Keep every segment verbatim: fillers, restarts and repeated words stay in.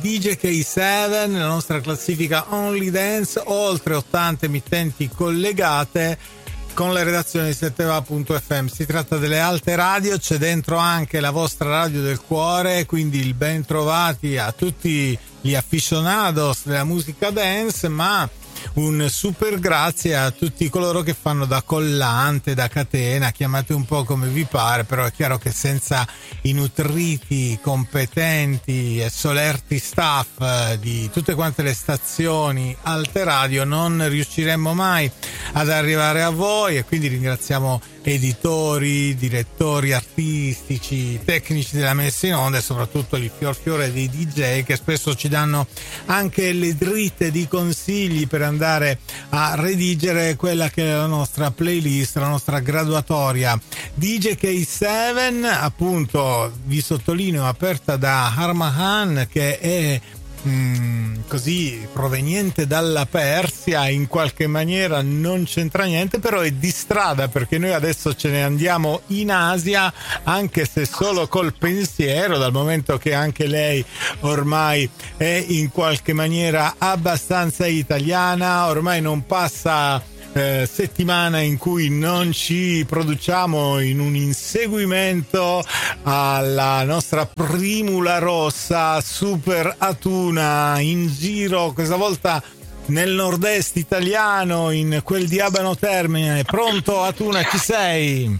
D J K sette, la nostra classifica Only Dance, oltre ottanta emittenti collegate con la redazione di sette va punto effe emme. Si tratta delle alte radio, c'è dentro anche la vostra radio del cuore, quindi il ben trovati a tutti gli aficionados della musica dance, ma un super grazie a tutti coloro che fanno da collante, da catena, chiamate un po' come vi pare, però è chiaro che senza i nutriti, competenti e solerti staff di tutte quante le stazioni alte radio non riusciremmo mai ad arrivare a voi, e quindi ringraziamo editori, direttori artistici, tecnici della messa in onda e soprattutto il fior fiore dei D J che spesso ci danno anche le dritte di consigli per andare a redigere quella che è la nostra playlist, la nostra graduatoria. D J K sette, appunto, vi sottolineo, aperta da Armahan, che è Mm, così proveniente dalla Persia, in qualche maniera non c'entra niente, però è di strada, perché noi adesso ce ne andiamo in Asia, anche se solo col pensiero, dal momento che anche lei ormai è in qualche maniera abbastanza italiana, ormai non passa Eh, settimana in cui non ci produciamo in un inseguimento alla nostra primula rossa super atuna in giro, questa volta nel nord-est italiano, in quel di Abano Termine. Pronto Atuna, ci sei?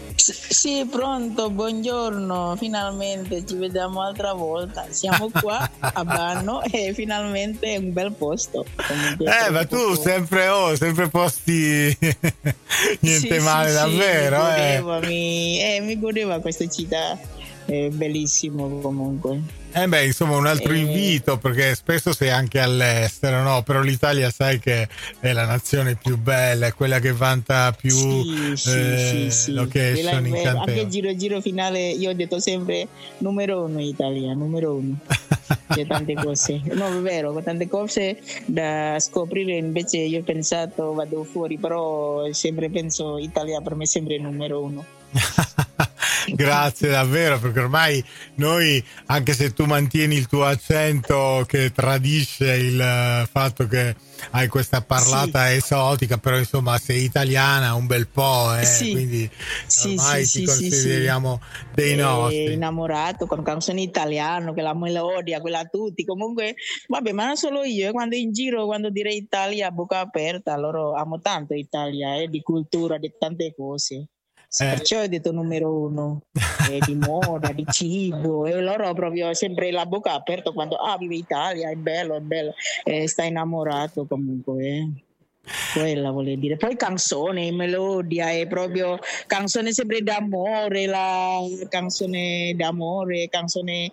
Sì, pronto, buongiorno, finalmente ci vediamo altra volta, siamo qua a Bano e finalmente è un bel posto. Eh, ma tu sempre, oh, sempre posti niente sì, male sì, davvero, sì, mi eh. godeva, mi, eh, mi godeva questa città, è bellissimo comunque. Eh beh, insomma, un altro eh, invito, perché spesso sei anche all'estero, no? Però l'Italia sai che è la nazione più bella, è quella che vanta più sì, sì, eh, sì, sì. location incantevoli. Anche giro giro finale io ho detto sempre numero uno Italia, numero uno. C'è tante cose, no, è vero, tante cose da scoprire, invece io ho pensato vado fuori, però sempre penso Italia per me è sempre numero uno. Grazie davvero, perché ormai noi, anche se tu mantieni il tuo accento che tradisce il fatto che hai questa parlata sì. esotica, però insomma sei italiana un bel po', eh? sì. Quindi sì, ormai sì, ti sì, consideriamo sì. dei nostri. È innamorato con canzoni italiane, che la melodia, quella tutti, comunque vabbè, ma non solo io, quando in giro, quando direi Italia a bocca aperta, loro amo tanto Italia, eh, di cultura, di tante cose. Sì, eh. Perciò ho detto numero uno, eh, di moda, di cibo, e loro proprio sempre la bocca aperta quando ah vive Italia, è bello, è bello, eh, sta innamorato comunque, eh. Quella vuol dire. Poi canzone, melodia, è proprio canzone sempre d'amore, la canzone d'amore, canzone,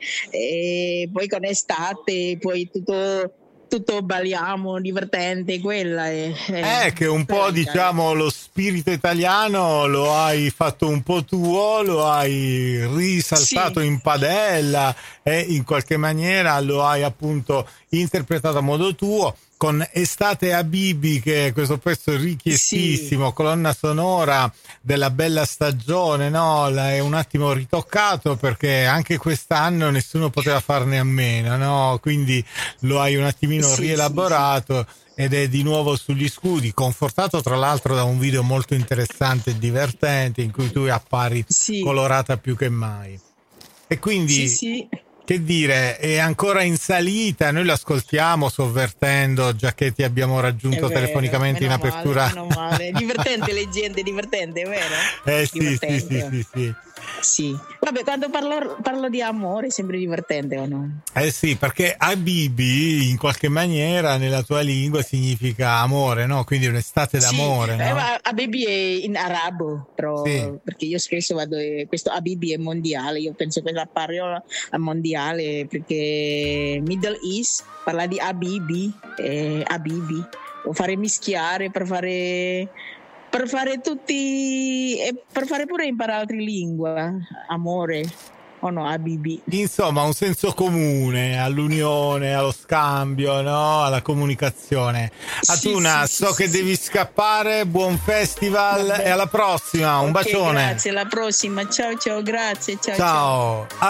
eh, poi con estate, poi tutto tutto balliamo, divertente, quella è, è eh, che un po' diciamo lo spirito italiano lo hai fatto un po' tuo, lo hai risaltato sì. in padella e in qualche maniera lo hai appunto interpretato a modo tuo, con Estate Habibi, che è questo pezzo richiestissimo, sì. colonna sonora della bella stagione, no? È un attimo ritoccato perché anche quest'anno nessuno poteva farne a meno, no? Quindi lo hai un attimino sì, rielaborato sì, sì. ed è di nuovo sugli scudi, confortato tra l'altro da un video molto interessante e divertente in cui tu appari sì. colorata più che mai. E quindi... Sì, sì. Che dire, è ancora in salita, noi lo ascoltiamo sovvertendo, già che ti abbiamo raggiunto vero, telefonicamente in apertura. Male, male. Divertente, leggende, divertente, è vero? Eh sì, sì, sì, sì, sì. Sì, vabbè, quando parlo, parlo di amore è sempre divertente, o no? Eh sì, perché Habibi in qualche maniera nella tua lingua significa amore, no? Quindi un'estate d'amore, sì, no? Eh, Habibi è in arabo, però sì. perché io spesso vado, questo Habibi è mondiale, io penso che la parola mondiale, perché Middle East parla di Habibi, eh, Habibi, o fare mischiare per fare... per fare tutti e per fare pure imparare altre lingue, amore o no, Habibi. Insomma, un senso comune all'unione, allo scambio, no? Alla comunicazione. Atuna, sì, sì, so sì, che sì. devi scappare, buon festival. Vabbè. E alla prossima, un okay, bacione. Grazie, alla prossima. Ciao ciao, grazie, ciao. Ciao. ciao.